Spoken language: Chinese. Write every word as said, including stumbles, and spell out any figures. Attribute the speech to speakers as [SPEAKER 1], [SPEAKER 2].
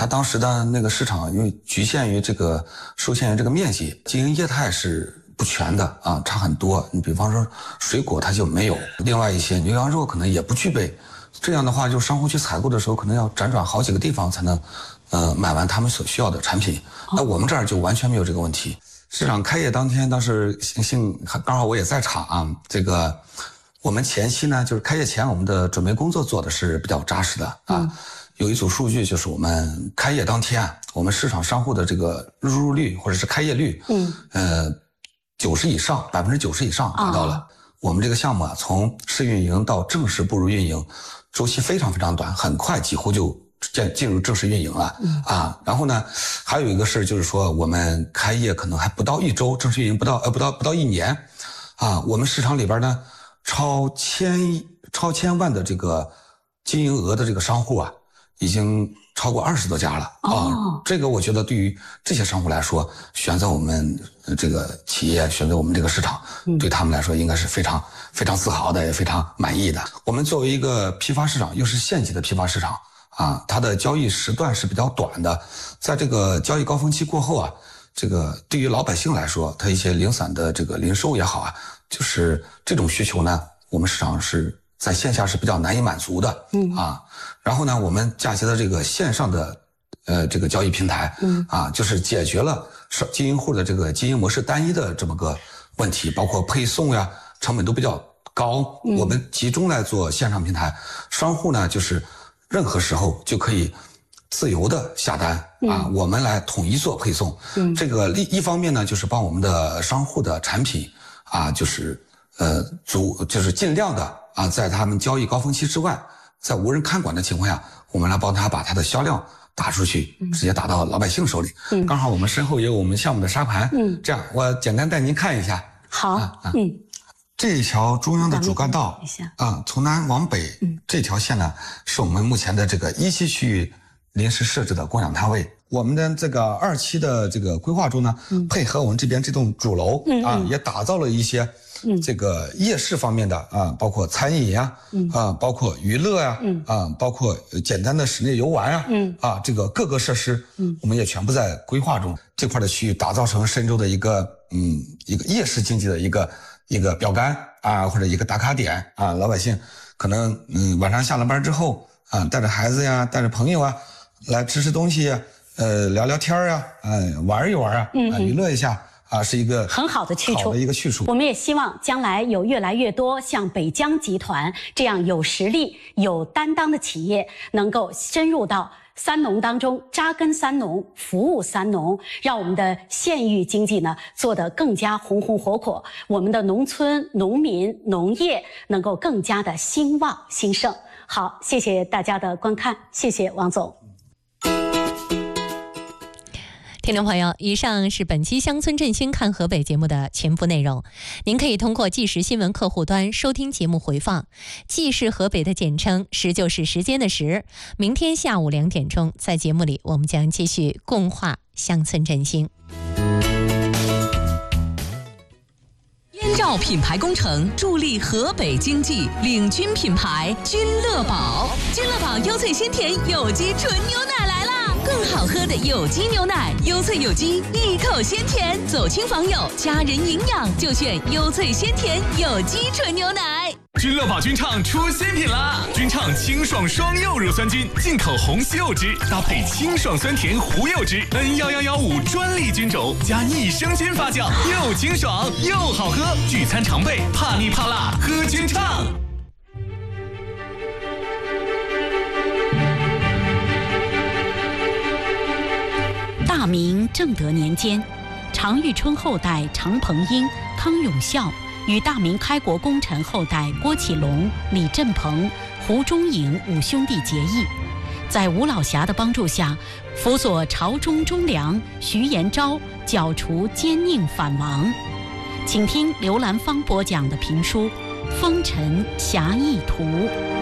[SPEAKER 1] 它当时的那个市场因为局限于这个受限于这个面积，经营业态是不全的啊，差很多。你比方说水果它就没有，另外一些牛羊肉可能也不具备。这样的话，就商户去采购的时候，可能要辗转好几个地方才能，呃，买完他们所需要的产品。那我们这儿就完全没有这个问题。市场开业当天，当时幸幸刚好我也在场啊。这个我们前期呢，就是开业前我们的准备工作做的是比较扎实的啊。嗯、有一组数据就是我们开业当天，我们市场商户的这个入入率或者是开业率，嗯，呃，九十以上，百分之九十以上达到了。哦、我们这个项目啊，从试运营到正式步入运营，周期非常非常短，很快几乎就进进入正式运营了、嗯、啊。然后呢，还有一个事就是说，我们开业可能还不到一周，正式运营不到呃不到不到一年，啊，我们市场里边呢超千超千万的这个经营额的这个商户啊，已经超过二十多家了啊。哦、这个我觉得对于这些商户来说，选择我们这个企业，选择我们这个市场，嗯、对他们来说应该是非常非常自豪的，也非常满意的。我们作为一个批发市场，又是县级的批发市场啊，它的交易时段是比较短的，在这个交易高峰期过后啊，这个对于老百姓来说，它一些零散的这个零售也好啊，就是这种需求呢，我们市场是在线下是比较难以满足的，嗯啊，然后呢，我们架起了这个线上的呃这个交易平台，嗯啊，就是解决了经营户的这个经营模式单一的这么个问题，包括配送呀，成本都比较高，嗯、我们集中来做线上平台，商户呢就是任何时候就可以自由的下单、嗯、啊，我们来统一做配送，嗯，这个一一方面呢就是帮我们的商户的产品啊，就是呃足就是尽量的啊，在他们交易高峰期之外，在无人看管的情况下，我们来帮他把他的销量打出去，直接打到老百姓手里。嗯，刚好我们身后也有我们项目的沙盘，嗯，这样我简单带您看一下。
[SPEAKER 2] 好，
[SPEAKER 1] 啊啊、
[SPEAKER 2] 嗯，
[SPEAKER 1] 这一条中央的主干道啊，从南往北，嗯，这条线呢是我们目前的这个一期区域临时设置的供氧摊位。我们的这个二期的这个规划中呢，嗯、配合我们这边这栋主楼、嗯、啊，也打造了一些。嗯，这个夜市方面的啊，包括餐饮呀，嗯啊，包括娱乐呀，嗯啊，包括简单的室内游玩啊，嗯啊，这个各个设施，嗯，我们也全部在规划中。这块的区域打造成深州的一个嗯一个夜市经济的一个一个标杆啊，或者一个打卡点啊，老百姓可能嗯晚上下了班之后啊，带着孩子呀，带着朋友啊，来吃吃东西，呃，聊聊天啊，呃，玩一玩啊，嗯啊，娱乐一下。啊，是一个
[SPEAKER 2] 很好的去处，
[SPEAKER 1] 好的一个去处。
[SPEAKER 2] 我们也希望将来有越来越多像北疆集团这样有实力、有担当的企业，能够深入到三农当中，扎根三农，服务三农，让我们的县域经济呢做得更加红红火火，我们的农村、农民、农业能够更加的兴旺兴盛。好，谢谢大家的观看，谢谢王总。听众朋友，以上是本期乡村振兴看河北节目的全部内容。您可以通过即时新闻客户端收听节目回放。即是河北的简称，时就是时间的时。明天下午两点钟，在节目里我们将继续共话乡村振兴。
[SPEAKER 3] 燕赵品牌工程助力河北经济，领军品牌君乐宝。君乐宝优萃鲜甜有机纯牛奶来啦！更好喝的有机牛奶，优萃有机，一口鲜甜，走亲访友，家人营养就选优萃鲜甜有机纯牛奶。
[SPEAKER 4] 君乐宝君畅出新品啦！君畅清爽双柚乳酸菌，进口红西柚汁，搭配清爽酸甜胡柚汁 N 一一一五专利菌种，加益生菌发酵，又清爽又好喝。聚餐常备，怕腻怕辣，喝君畅。
[SPEAKER 2] 大明正德年间，常遇春后代常彭英、康永孝与大明开国功臣后代郭启龙、李振鹏、胡中颖五兄弟结义，在吴老侠的帮助下，辅佐朝中忠良徐延昭剿除奸佞反王。请听刘兰芳播讲的评书《风尘侠义图》。